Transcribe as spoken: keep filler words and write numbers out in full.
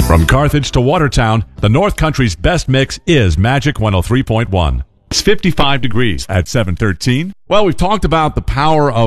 From Carthage to Watertown, the North Country's best mix is Magic one oh three point one. It's fifty-five degrees at seven thirteen. Well, we've talked about the power of